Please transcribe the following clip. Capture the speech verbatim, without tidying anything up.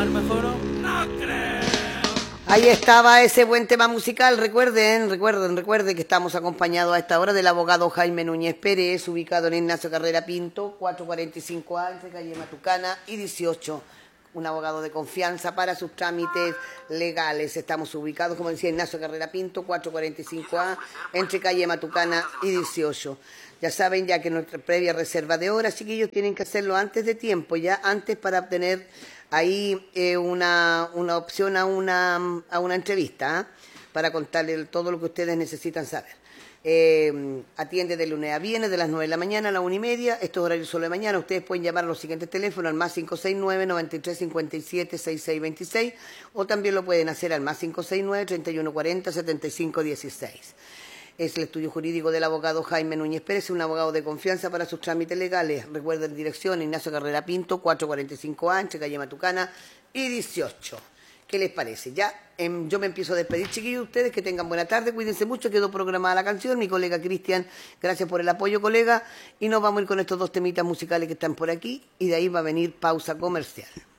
mejoró? No creo. Ahí estaba ese buen tema musical. Recuerden, recuerden, recuerden que estamos acompañados a esta hora del abogado Jaime Núñez Pérez, ubicado en Ignacio Carrera Pinto, cuatrocientos cuarenta y cinco A, entre calle Matucana y dieciocho. Un abogado de confianza para sus trámites legales. Estamos ubicados, como decía, Ignacio Carrera Pinto, cuatrocientos cuarenta y cinco A, entre calle Matucana y dieciocho. Ya saben, ya que nuestra previa reserva de horas, chiquillos, tienen que hacerlo antes de tiempo, ya antes para obtener ahí eh, una, una opción a una, a una entrevista, ¿eh? Para contarles todo lo que ustedes necesitan saber. Eh, atiende de lunes a viernes de las nueve de la mañana a la una y media. Estos horarios solo de mañana. Ustedes pueden llamar a los siguientes teléfonos al más cinco seis nueve, noventa y tres cincuenta y siete, sesenta y seis veintiséis o también lo pueden hacer al más cinco seis nueve, treinta y uno cuarenta, setenta y cinco dieciséis. Es el estudio jurídico del abogado Jaime Núñez Pérez, un abogado de confianza para sus trámites legales. Recuerden dirección Ignacio Carrera Pinto, cuatrocientos cuarenta y cinco A, entre calle Matucana y dieciocho. ¿Qué les parece? Ya eh, yo me empiezo a despedir, chiquillos, ustedes que tengan buena tarde, cuídense mucho, quedó programada la canción, mi colega Cristian, gracias por el apoyo, colega, y nos vamos a ir con estos dos temitas musicales que están por aquí, y de ahí va a venir pausa comercial.